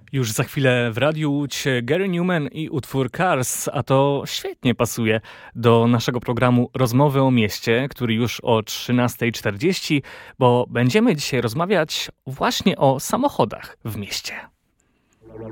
Już za chwilę w radiu Łódź Gary Numan i utwór Cars, a to świetnie pasuje do naszego programu Rozmowy o mieście, który już o 13:40, bo będziemy dzisiaj rozmawiać właśnie o samochodach w mieście.